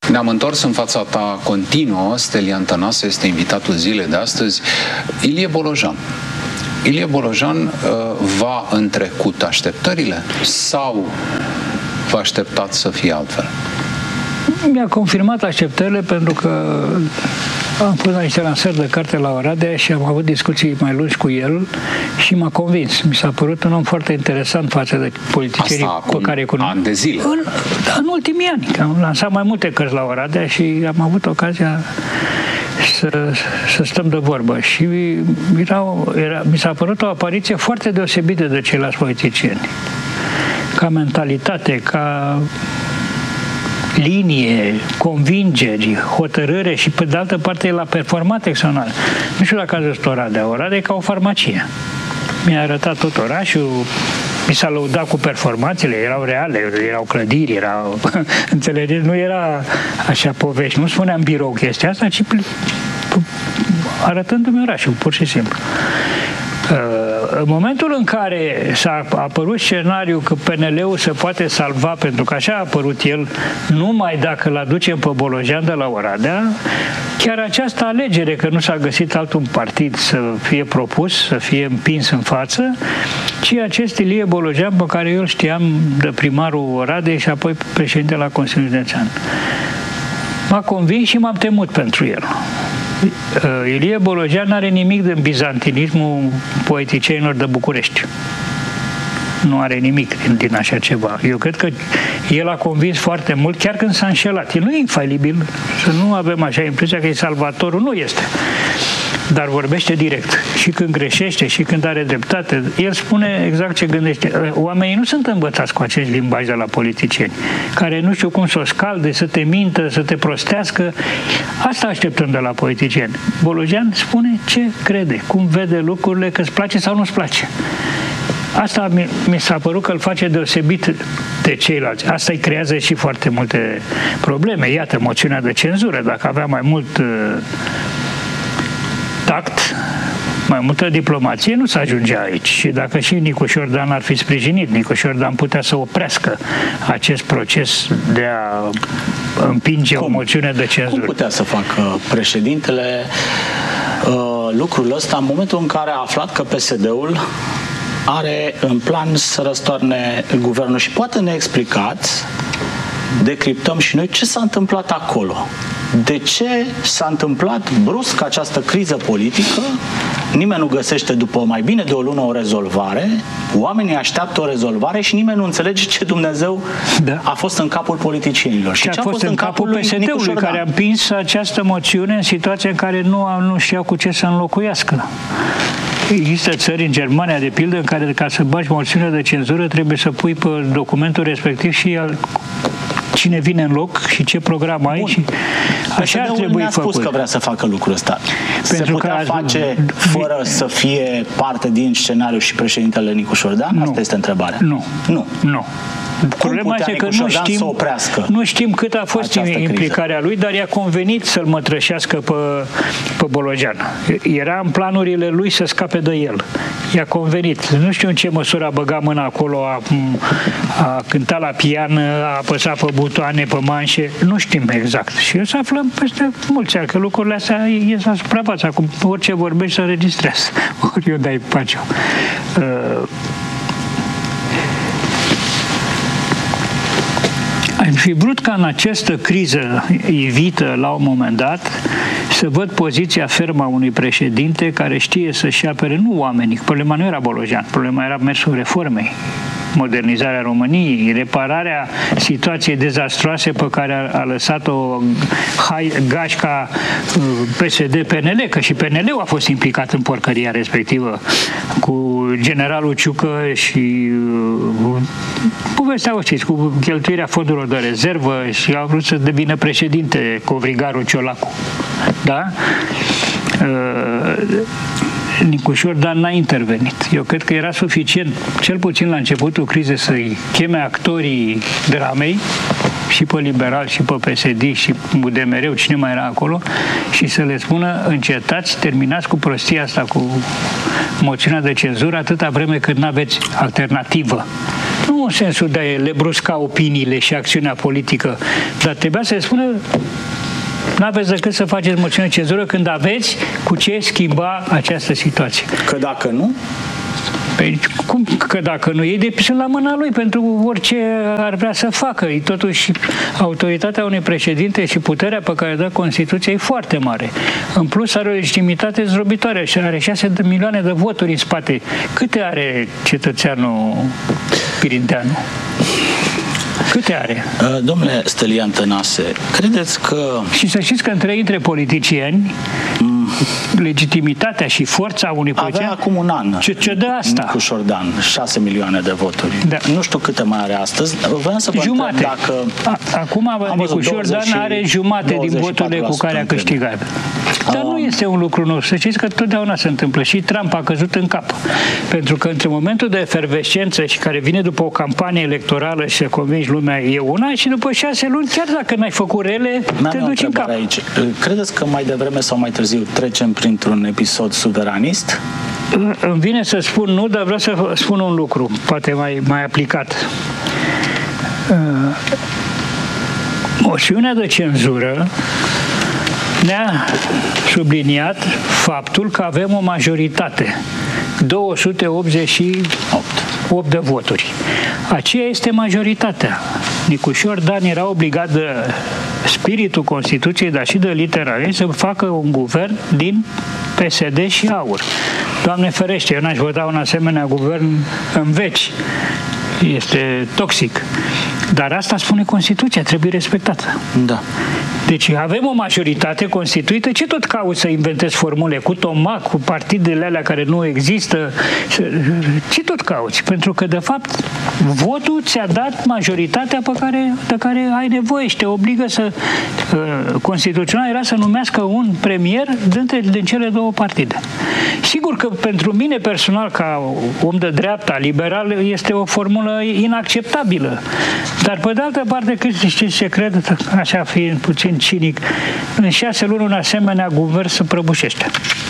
Ne-am întors în fața ta continuă. Stelian Tănase este invitatul zilei de astăzi. Ilie Bolojan. Ilie Bolojan va în trecut așteptările sau vă așteptați să fie altfel? Mi-a confirmat așteptările pentru că am fost la niște lansări de carte la Oradea și am avut discuții mai lungi cu el și m-a convins. Mi s-a părut un om foarte interesant față de politicienii cu care cunosc. Ani de zile. În ultimii ani. Am lansat mai multe cărți la Oradea și am avut ocazia să stăm de vorbă. Și mi s-a părut o apariție foarte deosebită de ceilalți politicieni. Ca mentalitate, ca linie, convingeri, hotărâre și pe de altă parte el a performat excepțional. Nu știu dacă ați văzut Oradea. Oradea e ca o farmacie. Mi-a arătat tot orașul, mi s-a lăudat cu performanțele, erau reale, erau clădiri, erau... Înțelegeți? Nu era așa povești, nu spuneam birou chestia asta, ci arătându-mi orașul, pur și simplu. În momentul în care s-a apărut scenariul că PNL-ul se poate salva, pentru că așa a apărut el, numai dacă îl aducem pe Bolojan de la Oradea, chiar această alegere, că nu s-a găsit altul partid să fie propus, să fie împins în față, ci acest Ilie Bolojan, pe care eu îl știam de primarul Oradei și apoi președinte la Consiliul Județean. M-a convins și m-am temut pentru el. Ilie Bolojan nu are nimic din bizantinismul poeticienilor de București. Nu are nimic din așa ceva. Eu cred că el a convins foarte mult, chiar când s-a înșelat. El nu e infalibil, să nu avem așa impresia că e salvatorul, nu este. Dar vorbește direct. Și când greșește, și când are dreptate, el spune exact ce gândește. Oamenii nu sunt învățați cu acest limbaj de la politicieni, care nu știu cum să o scalde, să te mintă, să te prostească. Asta așteptăm de la politicieni. Bolojan spune ce crede, cum vede lucrurile, că îți place sau nu îți place. Asta mi s-a părut că îl face deosebit de ceilalți. Asta îi creează și foarte multe probleme. Iată, moțiunea de cenzură. Dacă avea mai mult tact, mai multă diplomație, nu se ajungea aici. Și dacă și Nicușor Dan ar fi sprijinit, Nicușor Dan putea să oprească acest proces de a împinge o moțiune de cenzură. Cum putea să facă președintele lucrul ăsta în momentul în care a aflat că PSD-ul are în plan să răstoarne guvernul? Și poate ne explicați, decriptăm și noi ce s-a întâmplat acolo. De ce s-a întâmplat brusc această criză politică? Nimeni nu găsește după mai bine de o lună o rezolvare, oamenii așteaptă o rezolvare și nimeni nu înțelege ce Dumnezeu a fost în capul politicienilor. Și ce a fost în capul PSD-ului, care a împins această moțiune în situația în care nu știau cu ce să înlocuiască. Există țări în Germania, de pildă, în care ca să bagi moțiune de cenzură trebuie să pui pe documentul respectiv și cine vine în loc și ce program ai. Și așa ar trebui făcut. spus că vrea să facă lucrul ăsta. Se putea face fără să fie parte din scenariu și președintele Nicușor Dan? Nu. Asta este întrebarea. Nu. Problema este că nu știm cât a fost implicarea lui, dar i-a convenit să-l mătrășească pe Bolojan. Era în planurile lui să scape de el. I-a convenit. Nu știu în ce măsură a băgat mâna acolo, a cântat la pian, a apăsat pe butoane, pe manșe. Nu știm exact. Și o să aflăm peste mulți ani că lucrurile astea ies la suprafață. Acum orice vorbești se înregistrează. Ori eu dai pace. Aș fi vrut ca în această criză ivită la un moment dat să văd poziția fermă a unui președinte care știe să-și apere nu oamenii. Problema nu era Bolojan, problema era mersul reformei, modernizarea României, repararea situației dezastroase pe care a lăsat-o gașca PSD-PNL, că și PNL-ul a fost implicat în porcăria respectivă cu generalul Ciucă și povestea o știți, cu cheltuirea fondurilor de rezervă și a vrut să devină președinte Covrigarul Ciolacu. Da? Nicușor Dan n-a intervenit. Eu cred că era suficient, cel puțin la începutul crizei, să-i cheme actorii dramei, și pe Liberal, și pe PSD, și UDMR, cine mai era acolo, și să le spună: încetați, terminați cu prostia asta, cu moțiunea de cenzură, atâta vreme cât n-aveți alternativă. nu în sensul de a le brusca opiniile și acțiunea politică, dar trebuia să spună n-aveți decât să faceți moțiune de cenzură când aveți cu ce schimba această situație. Că dacă nu? Păi, cum că dacă nu? Ei sunt la mâna lui pentru orice ar vrea să facă. Totuși, autoritatea unui președinte și puterea pe care dă Constituția e foarte mare. În plus, are o legitimitate zdrobitoare și are 6 de milioane de voturi în spate. Câte are cetățeanul Pirinteanu? Câte are? Domnule Stelian Tănase, credeți că... Și să știți că între politicieni legitimitatea și forța unui politician... Avea acum un an. Ce dă asta? Nicu Șordan, 6 milioane de voturi. Da. Nu știu câte mai are astăzi. Vreau să vă jumate. întreb dacă... Acum Nicu Șordan are jumate din voturile cu care a câștigat. Dar nu este un lucru nou. Să știți că totdeauna se întâmplă. Și Trump a căzut în cap. Pentru că între momentul de efervescență și care vine după o campanie electorală și să convingi lumea e una, și după 6 luni, chiar dacă n-ai făcut rele, te duci în cap. Aici. Credeți că mai devreme sau mai târziu trecem printr-un episod suveranist? Îmi vine să spun nu, dar vreau să spun un lucru, poate mai aplicat. Moțiunea de cenzură ne-a subliniat faptul că avem o majoritate. 288 de voturi. Aceea este majoritatea. Nicu Șordan era obligat de spiritul Constituției, dar și de litera ei, să facă un guvern din PSD și AUR. Doamne ferește, eu n-aș vota un asemenea guvern în veci. Este toxic. Dar asta spune Constituția, trebuie respectată. Da. Deci avem o majoritate constituită, ce tot cauți să inventezi formule cu tomac, cu partidele alea care nu există? Ce tot cauți? Pentru că, de fapt, votul ți-a dat majoritatea de care ai nevoie și te obligă să... Constituțional era să numească un premier din cele două partide. Sigur că pentru mine personal, ca om de dreapta, liberal, este o formulă inacceptabilă. Dar, pe de altă parte, știți ce cred, așa fiind puțin cinic, în 6 luni un asemenea guvern se prăbușește.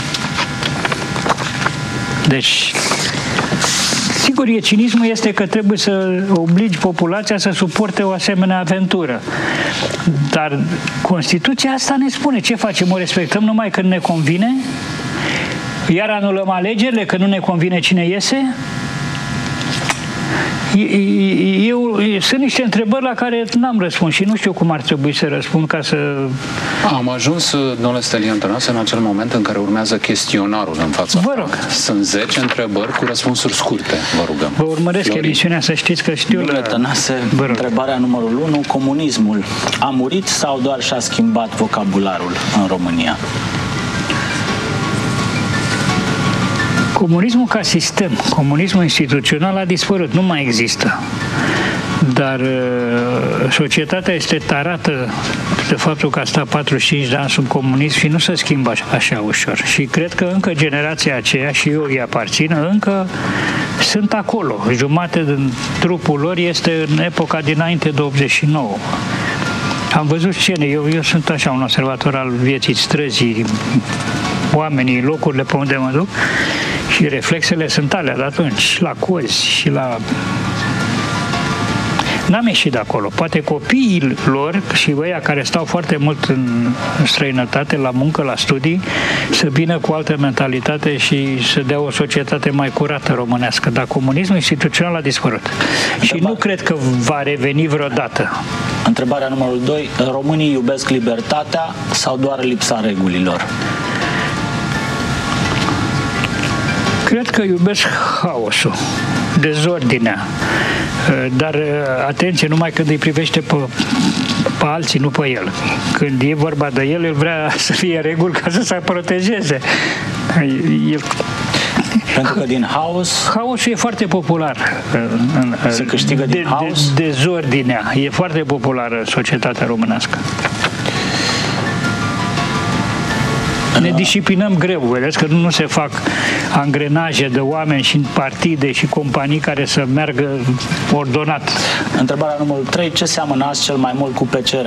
Deci, sigur, cinismul este că trebuie să obligi populația să suporte o asemenea aventură. Dar Constituția asta ne spune ce facem, o respectăm numai când ne convine, iar anulăm alegerile că nu ne convine cine iese. Sunt niște întrebări la care n-am răspuns și nu știu cum ar trebui să răspund ca să... Am ajuns, domnule Stelian Tănase, în acel moment în care urmează chestionarul în fața. Vă rog. Sunt 10 întrebări cu răspunsuri scurte, vă rugăm. Vă urmăresc emisiunea, să știți că știu... Domnule Tănase, întrebarea numărul 1, comunismul a murit sau doar și-a schimbat vocabularul în România? Comunismul ca sistem, comunismul instituțional a dispărut, nu mai există. Dar societatea este tarată de faptul că a stat 45 de ani sub comunism și nu se schimbă așa ușor. Și cred că încă generația aceea, și eu îi aparțin, încă sunt acolo. Jumate din trupul lor este în epoca dinainte de 89. Am văzut scene, eu sunt așa un observator al vieții străzii, oamenii, locurile pe unde mă duc, și reflexele sunt alea de atunci, la cozi și la... N-am ieșit de acolo. Poate copiii lor și ăia care stau foarte mult în străinătate, la muncă, la studii, să vină cu altă mentalitate și să dea o societate mai curată românească. Dar comunismul instituțional a dispărut. Și nu cred că va reveni vreodată. Întrebarea numărul 2. Românii iubesc libertatea sau doar lipsa regulilor? Cred că iubesc haosul, dezordinea, dar atenție, numai când îi privește pe alții, nu pe el. Când e vorba de el vrea să fie reguli ca să se protejeze. Pentru că din haos... Haosul e foarte popular. Se câștigă din haos? Dezordinea e foarte populară în societatea românească. Ne disciplinăm greu, vedeți că nu se fac angrenaje de oameni și partide și companii care să meargă ordonat. Întrebarea numărul 3. Ce seamănați cel mai mult cu PCR?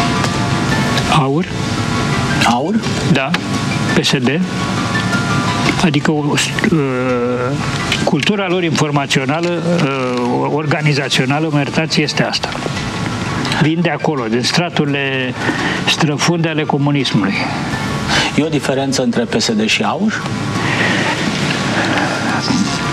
AUR? AUR? Da. PSD? Adică cultura lor informațională, organizațională, mă iertați, este asta. Vin de acolo, din straturile străfunde ale comunismului. E o diferență între PSD și AUR?